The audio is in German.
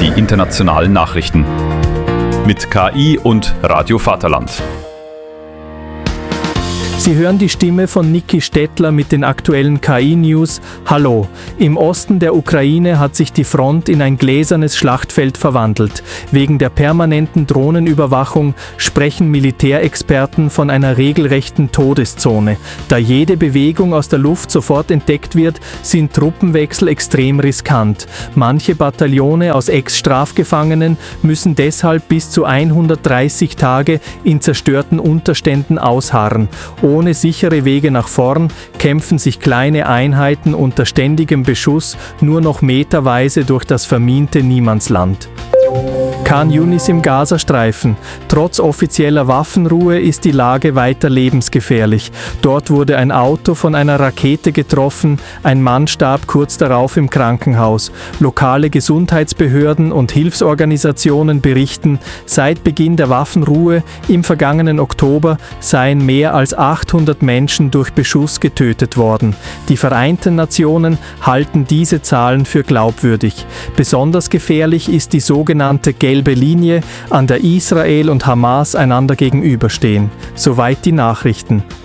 die internationalen Nachrichten. Mit KI und Radio Vaterland. Sie hören die Stimme von Niki Stettler mit den aktuellen KI-News. Hallo! Im Osten der Ukraine hat sich die Front in ein gläsernes Schlachtfeld verwandelt. Wegen der permanenten Drohnenüberwachung sprechen Militärexperten von einer regelrechten Todeszone. Da jede Bewegung aus der Luft sofort entdeckt wird, sind Truppenwechsel extrem riskant. Manche Bataillone aus Ex-Strafgefangenen müssen deshalb bis zu 130 Tage in zerstörten Unterständen ausharren. Ohne sichere Wege nach vorn kämpfen sich kleine Einheiten unter ständigem Beschuss nur noch meterweise durch das verminte Niemandsland. Khan Yunis im Gazastreifen. Trotz offizieller Waffenruhe ist die Lage weiter lebensgefährlich. Dort wurde ein Auto von einer Rakete getroffen, ein Mann starb kurz darauf im Krankenhaus. Lokale Gesundheitsbehörden und Hilfsorganisationen berichten, seit Beginn der Waffenruhe im vergangenen Oktober seien mehr als 800 Menschen durch Beschuss getötet worden. Die Vereinten Nationen halten diese Zahlen für glaubwürdig. Besonders gefährlich ist die sogenannte gelbe Linie, an der Israel und Hamas einander gegenüberstehen. Soweit die Nachrichten.